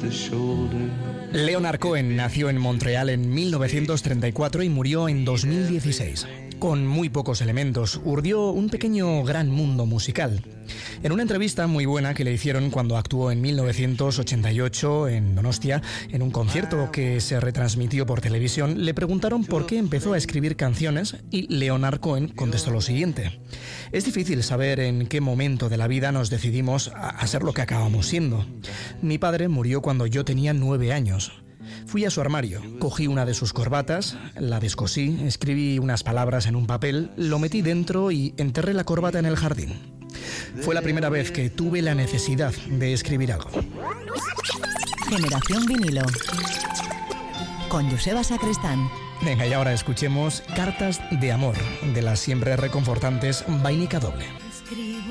Leonard Cohen nació en Montreal en 1934 y murió en 2016. Con muy pocos elementos, urdió un pequeño gran mundo musical. En una entrevista muy buena que le hicieron cuando actuó en 1988 en Donostia, en un concierto que se retransmitió por televisión, le preguntaron por qué empezó a escribir canciones y Leonard Cohen contestó lo siguiente: es difícil saber en qué momento de la vida nos decidimos a ser lo que acabamos siendo. Mi padre murió cuando yo tenía 9 años. Fui a su armario, cogí una de sus corbatas, la descosí, escribí unas palabras en un papel, lo metí dentro y enterré la corbata en el jardín. Fue la primera vez que tuve la necesidad de escribir algo. Generación Vinilo con Joseba Sacristán. Venga, y ahora escuchemos Cartas de amor, de las siempre reconfortantes Vainica Doble.